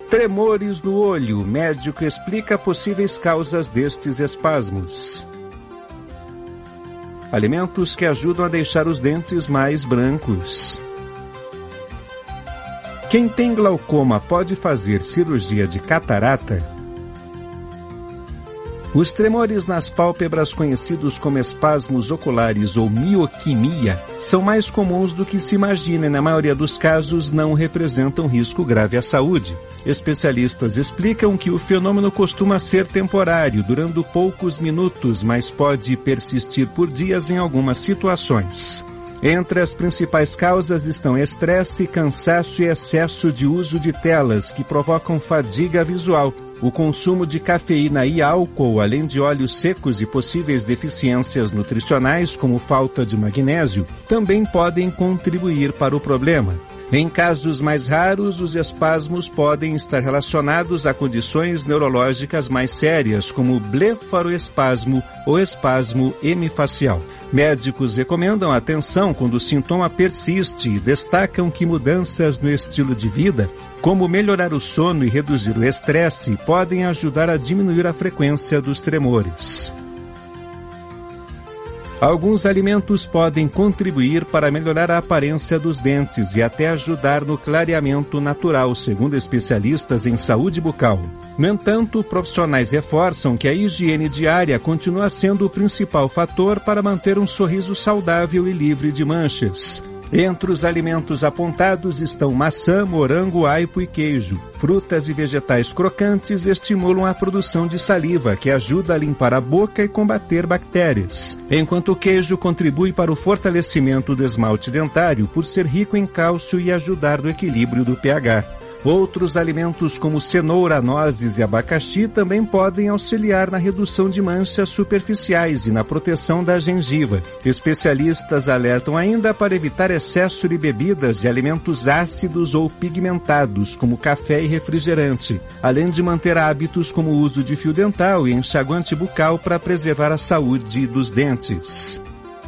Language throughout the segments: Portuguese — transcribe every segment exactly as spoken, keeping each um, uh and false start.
Tremores no olho. Médico explica possíveis causas destes espasmos. Alimentos que ajudam a deixar os dentes mais brancos. Quem tem glaucoma pode fazer cirurgia de catarata? Os tremores nas pálpebras, conhecidos como espasmos oculares ou mioquimia, são mais comuns do que se imagina e, na maioria dos casos, não representam risco grave à saúde. Especialistas explicam que o fenômeno costuma ser temporário, durando poucos minutos, mas pode persistir por dias em algumas situações. Entre as principais causas estão estresse, cansaço e excesso de uso de telas, que provocam fadiga visual. O consumo de cafeína e álcool, além de óleos secos e possíveis deficiências nutricionais, como falta de magnésio, também podem contribuir para o problema. Em casos mais raros, os espasmos podem estar relacionados a condições neurológicas mais sérias, como blefaroespasmo ou espasmo hemifacial. Médicos recomendam atenção quando o sintoma persiste e destacam que mudanças no estilo de vida, como melhorar o sono e reduzir o estresse, podem ajudar a diminuir a frequência dos tremores. Alguns alimentos podem contribuir para melhorar a aparência dos dentes e até ajudar no clareamento natural, segundo especialistas em saúde bucal. No entanto, profissionais reforçam que a higiene diária continua sendo o principal fator para manter um sorriso saudável e livre de manchas. Entre os alimentos apontados estão maçã, morango, aipo e queijo. Frutas e vegetais crocantes estimulam a produção de saliva, que ajuda a limpar a boca e combater bactérias, enquanto o queijo contribui para o fortalecimento do esmalte dentário por ser rico em cálcio e ajudar no equilíbrio do pH. Outros alimentos como cenoura, nozes e abacaxi também podem auxiliar na redução de manchas superficiais e na proteção da gengiva. Especialistas alertam ainda para evitar excesso de bebidas e alimentos ácidos ou pigmentados, como café e refrigerante, além de manter hábitos como o uso de fio dental e enxaguante bucal para preservar a saúde dos dentes.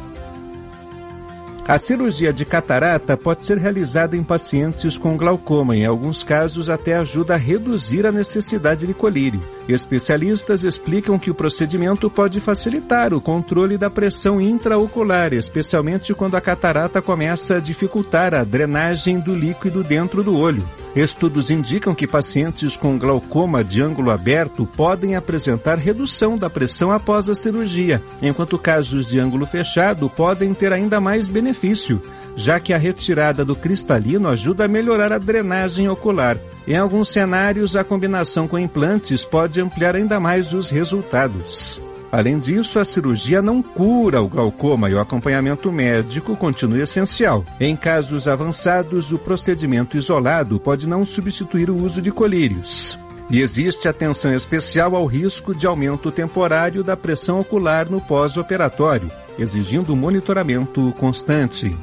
A cirurgia de catarata pode ser realizada em pacientes com glaucoma, em alguns casos até ajuda a reduzir a necessidade de colírio. Especialistas explicam que o procedimento pode facilitar o controle da pressão intraocular, especialmente quando a catarata começa a dificultar a drenagem do líquido dentro do olho. Estudos indicam que pacientes com glaucoma de ângulo aberto podem apresentar redução da pressão após a cirurgia, enquanto casos de ângulo fechado podem ter ainda mais benefício, já que a retirada do cristalino ajuda a melhorar a drenagem ocular. Em alguns cenários, a combinação com implantes pode ampliar ainda mais os resultados. Além disso, a cirurgia não cura o glaucoma e o acompanhamento médico continua essencial. Em casos avançados, o procedimento isolado pode não substituir o uso de colírios. E existe atenção especial ao risco de aumento temporário da pressão ocular no pós-operatório, exigindo monitoramento constante.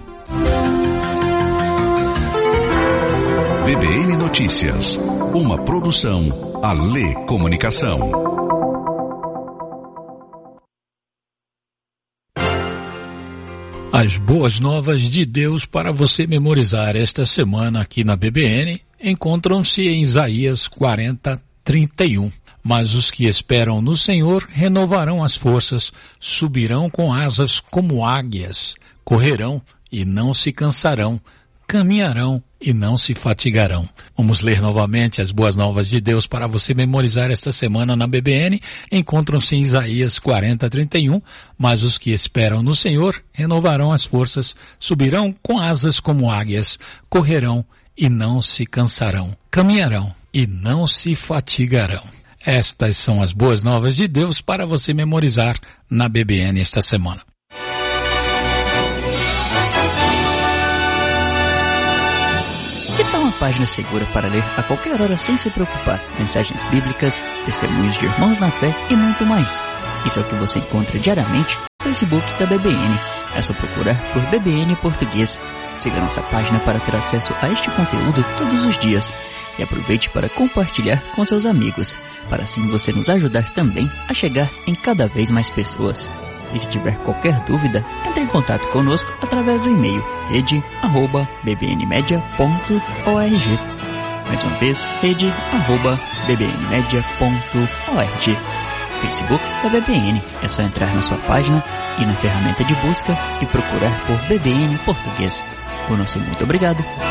B B N Notícias, uma produção Alê Comunicação. As boas novas de Deus para você memorizar esta semana aqui na B B N encontram-se em Isaías quarenta, trinta e um. Mas os que esperam no Senhor renovarão as forças, subirão com asas como águias, correrão e não se cansarão, caminharão e não se fatigarão. Vamos ler novamente as boas novas de Deus para você memorizar esta semana na B B N. Encontram-se em Isaías quarenta, trinta e um. Mas os que esperam no Senhor renovarão as forças, subirão com asas como águias, correrão e não se cansarão, caminharão e não se fatigarão. Estas são as boas novas de Deus para você memorizar na B B N esta semana. Que tal uma página segura para ler a qualquer hora sem se preocupar? Mensagens bíblicas, testemunhos de irmãos na fé e muito mais. Isso é o que você encontra diariamente no Facebook da B B N. É só procurar por B B N Português. Siga nossa página para ter acesso a este conteúdo todos os dias. E aproveite para compartilhar com seus amigos, para assim você nos ajudar também a chegar em cada vez mais pessoas. E se tiver qualquer dúvida, entre em contato conosco através do e-mail rede arroba b b n media ponto org. Mais uma vez, rede arroba b b n media ponto org. Facebook da B B N. É só entrar na sua página e na ferramenta de busca e procurar por B B N Português. O nosso muito obrigado